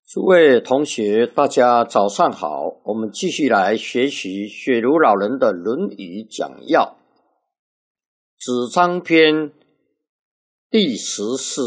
诸位同学，大家早上好。我们继续来学习雪茹老人的《论语》讲要，子张篇第14。